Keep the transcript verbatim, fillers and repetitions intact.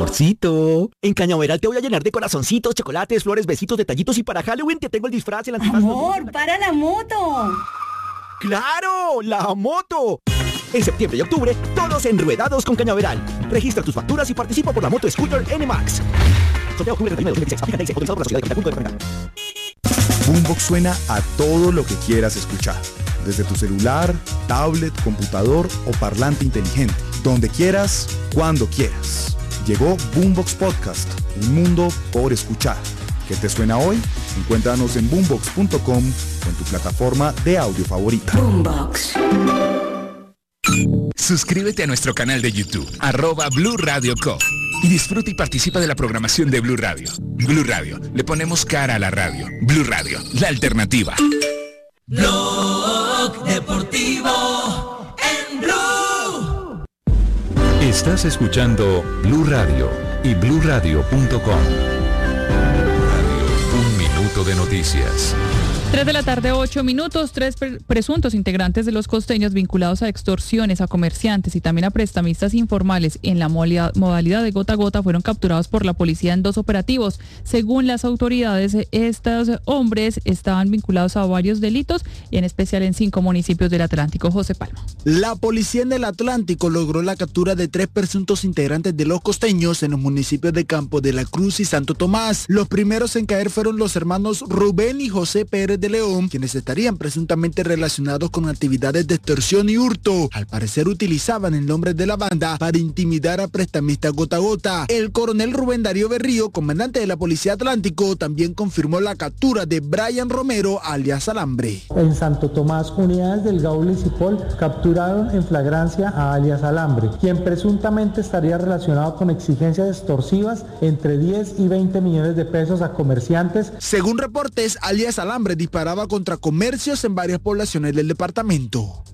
Amorcito, en Cañaveral te voy a llenar de corazoncitos, chocolates, flores, besitos, detallitos y para Halloween te tengo el disfraz y el antifaz. Amor, para la moto. ¡Claro! ¡La moto! En septiembre y octubre, todos enruedados con Cañaveral. Registra tus facturas y participa por la moto Scooter N MAX. Sorteo octubre treinta y uno de dos mil dieciséis. Aplica T I C, autorizado por la ciudad de Punto de Cartagena. Boombox suena a todo lo que quieras escuchar. Desde tu celular, tablet, computador o parlante inteligente. Donde quieras, cuando quieras. Llegó Boombox Podcast, un mundo por escuchar. ¿Qué te suena hoy? Encuéntranos en boombox punto com o en tu plataforma de audio favorita. Boombox. Suscríbete a nuestro canal de YouTube, arroba Blue Radio Co. Y disfruta y participa de la programación de Blue Radio. Blue Radio, le ponemos cara a la radio. Blue Radio, la alternativa. Blog Deportivo en Blue. Estás escuchando Blue Radio y blue radio punto com. Un minuto de noticias. Tres de la tarde, ocho minutos. Tres presuntos integrantes de los costeños vinculados a extorsiones a comerciantes y también a prestamistas informales en la modalidad de gota a gota fueron capturados por la policía en dos operativos. Según las autoridades, estos hombres estaban vinculados a varios delitos y en especial en cinco municipios del Atlántico. José Palma. La policía en el Atlántico logró la captura de tres presuntos integrantes de los costeños en los municipios de Campo de la Cruz y Santo Tomás. Los primeros en caer fueron los hermanos Rubén y José Pérez de León, quienes estarían presuntamente relacionados con actividades de extorsión y hurto. Al parecer utilizaban el nombre de la banda para intimidar a prestamistas gota a gota. El coronel Rubén Darío Berrío, comandante de la Policía Atlántico, también confirmó la captura de Brian Romero, alias Alambre. En Santo Tomás, unidades del Gaula y Cipol capturaron en flagrancia a alias Alambre, quien presuntamente estaría relacionado con exigencias extorsivas entre diez y veinte millones de pesos a comerciantes. Según reportes, alias Alambre disparaba contra comercios en varias poblaciones del departamento.